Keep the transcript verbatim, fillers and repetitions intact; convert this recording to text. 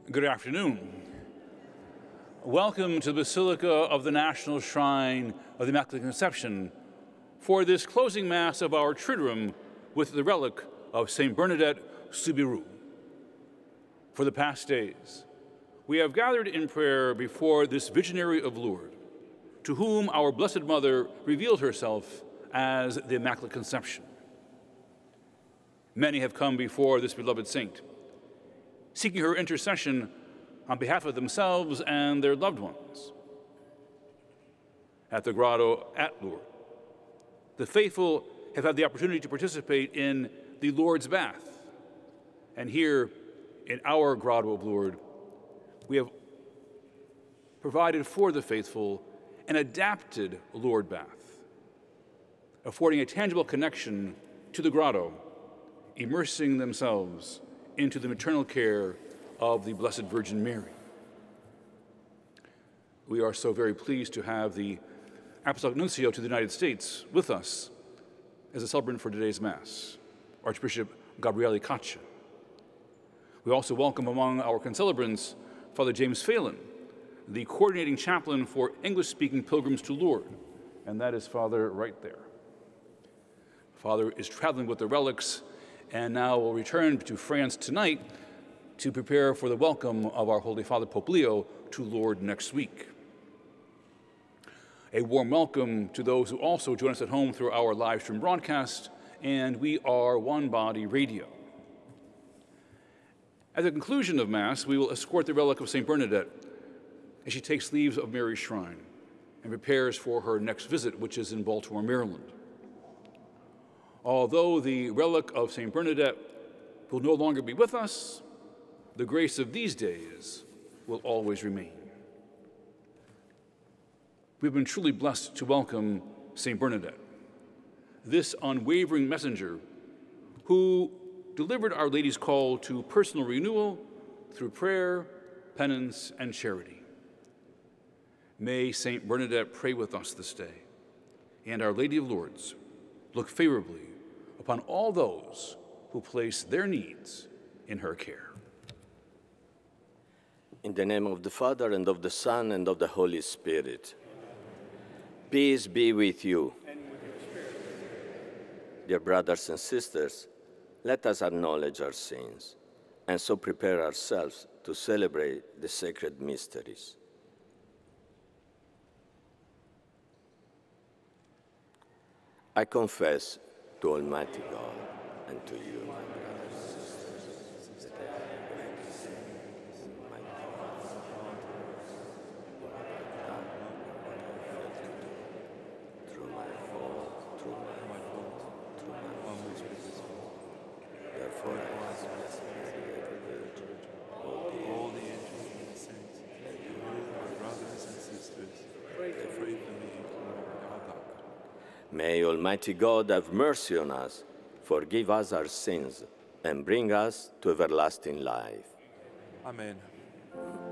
Good afternoon. Welcome to the Basilica of the National Shrine of the Immaculate Conception for this closing Mass of our Triduum with the relic of Saint Bernadette Soubirous. For the past days, we have gathered in prayer before this Visionary of Lourdes, to whom our Blessed Mother revealed herself as the Immaculate Conception. Many have come before this beloved saint, seeking her intercession on behalf of themselves and their loved ones. At the grotto at Lourdes, the faithful have had the opportunity to participate in the Lord's Bath. And here in our grotto of Lourdes, we have provided for the faithful an adapted Lord Bath, affording a tangible connection to the grotto, immersing themselves into the maternal care of the Blessed Virgin Mary. We are so very pleased to have the Apostolic Nuncio to the United States with us as a celebrant for today's Mass, Archbishop Gabriele Caccia. We also welcome among our concelebrants Father James Phelan, the coordinating chaplain for English-speaking pilgrims to Lourdes, and that is Father right there. Father is traveling with the relics and now will return to France tonight to prepare for the welcome of our Holy Father Pope Leo to Lourdes next week. A warm welcome to those who also join us at home through our live stream broadcast and We Are One Body Radio. At the conclusion of Mass, we will escort the relic of Saint Bernadette as she takes leave of Mary's shrine and prepares for her next visit, which is in Baltimore, Maryland. Although the relic of Saint Bernadette will no longer be with us, the grace of these days will always remain. We've been truly blessed to welcome Saint Bernadette, this unwavering messenger who delivered Our Lady's call to personal renewal through prayer, penance, and charity. May Saint Bernadette pray with us this day, and Our Lady of Lourdes look favorably upon all those who place their needs in her care. In the name of the Father, and of the Son, and of the Holy Spirit. Peace be with you. And with your spirit. Dear brothers and sisters, let us acknowledge our sins, and so prepare ourselves to celebrate the sacred mysteries. I confess to Almighty God and to you, my brothers and sisters, that I have great sin in my thoughts, what I have done, and what I failed to do, through my fault, through my fault, through my fault. Therefore, I ask Blessed Mary, ever Virgin, all the angels and the saints, and you, my brothers and sisters, pray for me. May Almighty God have mercy on us, forgive us our sins, and bring us to everlasting life. Amen.